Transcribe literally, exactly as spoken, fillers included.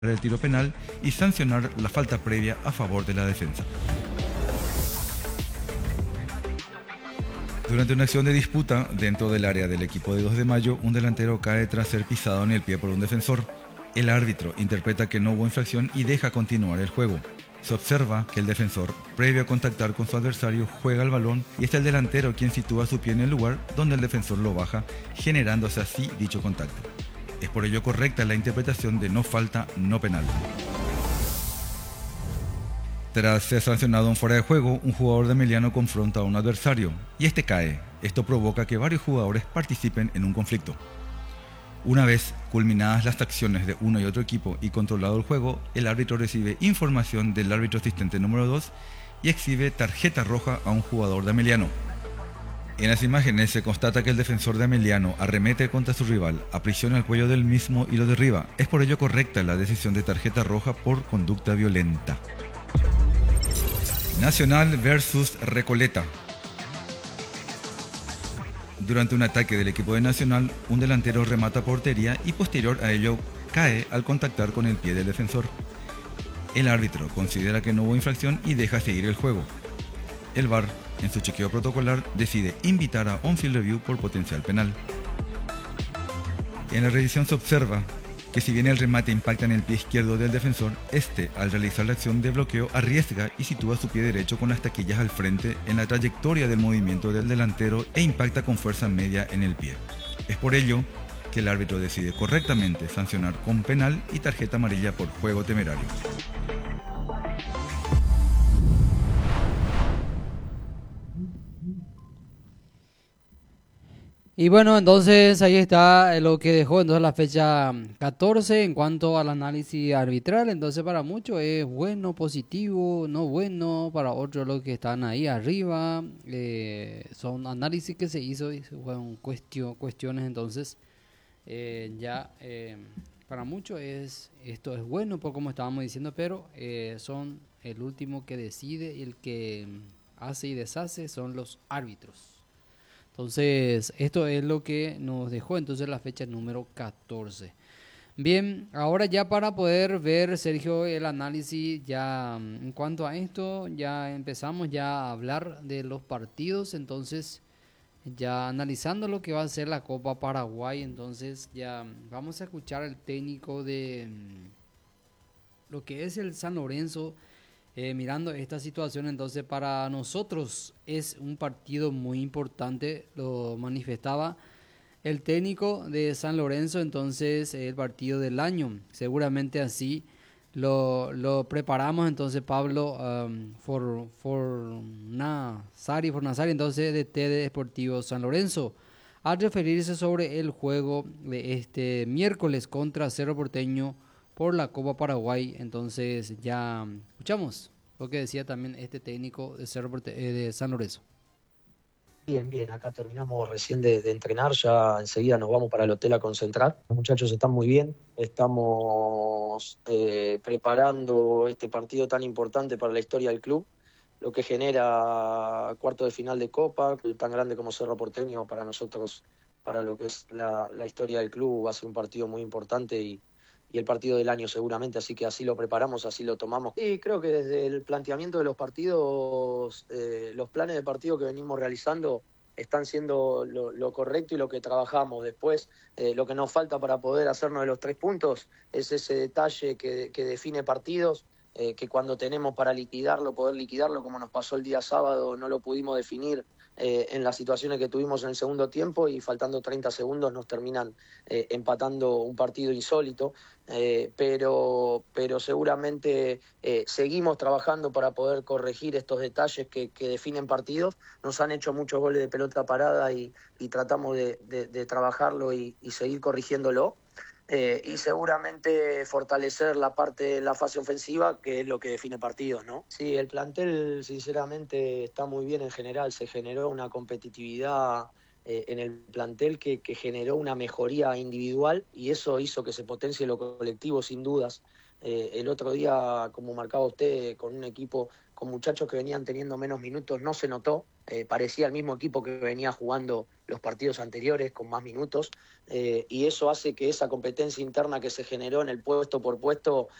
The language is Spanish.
el tiro penal y sancionar la falta previa a favor de la defensa. Durante una acción de disputa dentro del área del equipo de dos de mayo, un delantero cae tras ser pisado en el pie por un defensor. El árbitro interpreta que no hubo infracción y deja continuar el juego. Se observa que el defensor, previo a contactar con su adversario, juega el balón y es el delantero quien sitúa su pie en el lugar donde el defensor lo baja, generándose así dicho contacto. Es por ello correcta la interpretación de no falta, no penal. Tras ser sancionado en fuera de juego, un jugador de Emiliano confronta a un adversario y este cae. Esto provoca que varios jugadores participen en un conflicto. Una vez culminadas las acciones de uno y otro equipo y controlado el juego, el árbitro recibe información del árbitro asistente número dos y exhibe tarjeta roja a un jugador de Emiliano. En las imágenes se constata que el defensor de Emiliano arremete contra su rival, aprisiona el cuello del mismo y lo derriba. Es por ello correcta la decisión de tarjeta roja por conducta violenta. Nacional versus Recoleta. Durante un ataque del equipo de Nacional, un delantero remata portería y posterior a ello cae al contactar con el pie del defensor. El árbitro considera que no hubo infracción y deja seguir el juego. El V A R, en su chequeo protocolar, decide invitar a on-field review por potencial penal. En la revisión se observa que si bien el remate impacta en el pie izquierdo del defensor, este, al realizar la acción de bloqueo, arriesga y sitúa su pie derecho con las taquillas al frente en la trayectoria del movimiento del delantero e impacta con fuerza media en el pie. Es por ello que el árbitro decide correctamente sancionar con penal y tarjeta amarilla por juego temerario. Y bueno, entonces ahí está lo que dejó entonces la fecha catorce en cuanto al análisis arbitral. Entonces para muchos es bueno, positivo, no bueno, para otros los que están ahí arriba. Eh, son análisis que se hizo y fueron cuestio, cuestiones entonces eh, ya eh, para muchos es esto es bueno por como estábamos diciendo, pero eh, son el último que decide y el que hace y deshace son los árbitros. Entonces, esto es lo que nos dejó entonces la fecha número catorce. Bien, ahora ya para poder ver, Sergio, el análisis, ya en cuanto a esto, ya empezamos ya a hablar de los partidos, entonces ya analizando lo que va a ser la Copa Paraguay, entonces ya vamos a escuchar al técnico de lo que es el San Lorenzo. Eh, mirando esta situación, entonces para nosotros es un partido muy importante, lo manifestaba el técnico de San Lorenzo, entonces el partido del año, seguramente así lo, lo preparamos, entonces Pablo um, for, for Nazari, for Nazari, entonces de T D Deportivo San Lorenzo, al referirse sobre el juego de este miércoles contra Cerro Porteño por la Copa Paraguay. Entonces ya escuchamos lo que decía también este técnico de, Cerro Porte- eh, de San Lorenzo. Bien, bien, acá terminamos recién de, de entrenar, ya enseguida nos vamos para el hotel a concentrar. Los muchachos están muy bien, estamos eh, preparando este partido tan importante para la historia del club, lo que genera cuarto de final de Copa, tan grande como Cerro Porteño para nosotros, para lo que es la, la historia del club, va a ser un partido muy importante y, y el partido del año seguramente, así que así lo preparamos, así lo tomamos. Y creo que desde el planteamiento de los partidos, eh, los planes de partido que venimos realizando están siendo lo, lo correcto y lo que trabajamos. Después, eh, lo que nos falta para poder hacernos de los tres puntos es ese detalle que, que define partidos, eh, que cuando tenemos para liquidarlo, poder liquidarlo, como nos pasó el día sábado, no lo pudimos definir eh, en las situaciones que tuvimos en el segundo tiempo y faltando treinta segundos nos terminan eh, empatando un partido insólito. Eh, pero, pero seguramente eh, seguimos trabajando para poder corregir estos detalles que, que definen partidos. Nos han hecho muchos goles de pelota parada y, y tratamos de, de, de trabajarlo y, y seguir corrigiéndolo. Eh, y seguramente fortalecer la parte de la fase ofensiva, que es lo que define partidos, ¿no? Sí, el plantel sinceramente está muy bien en general, se generó una competitividad eh, en el plantel que, que generó una mejoría individual y eso hizo que se potencie lo colectivo sin dudas. Eh, el otro día, como marcaba usted, con un equipo con muchachos que venían teniendo menos minutos, no se notó. Eh, parecía el mismo equipo que venía jugando los partidos anteriores con más minutos, eh, y eso hace que esa competencia interna que se generó en el puesto por puesto